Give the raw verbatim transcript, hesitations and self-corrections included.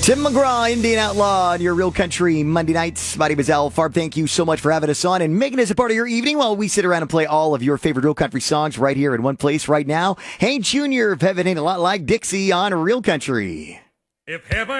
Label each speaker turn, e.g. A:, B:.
A: Tim McGraw, Indian Outlaw, on your Real Country Monday nights. My name is Al Farb. Thank you so much for having us on and making us a part of your evening while we sit around and play all of your favorite Real Country songs right here in one place right now. Hank Junior of Heaven Ain't a Lot Like Dixie on Real Country.
B: If heaven